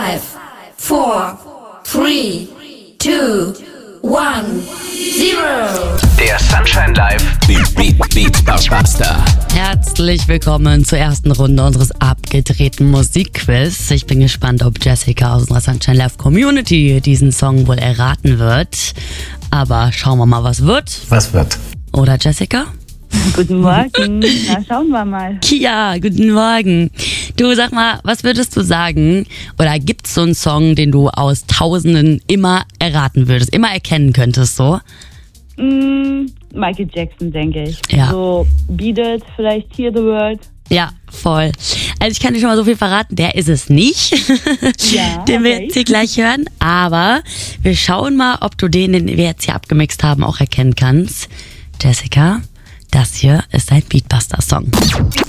4, 3, 2, 1, 0. Der Sunshine Live Beat Buster. Herzlich willkommen zur ersten Runde unseres abgedrehten Musikquiz. Ich bin gespannt, ob Jessica aus unserer Sunshine Live Community diesen Song wohl erraten wird. Aber schauen wir mal, was wird. Was wird? Oder Jessica? Guten Morgen. Na, schauen wir mal. Ja, guten Morgen. Du, sag mal, was würdest du sagen? Oder gibt's so einen Song, den du aus Tausenden immer erraten würdest, immer erkennen könntest, so? Michael Jackson, denke ich. Ja. So Beat It, vielleicht Hear the World. Ja, voll. Also ich kann dir schon mal so viel verraten, der ist es nicht. Ja, den wir okay. jetzt hier gleich hören. Aber wir schauen mal, ob du den wir jetzt hier abgemixt haben, auch erkennen kannst. Jessica, das hier ist ein Beatbuster-Song.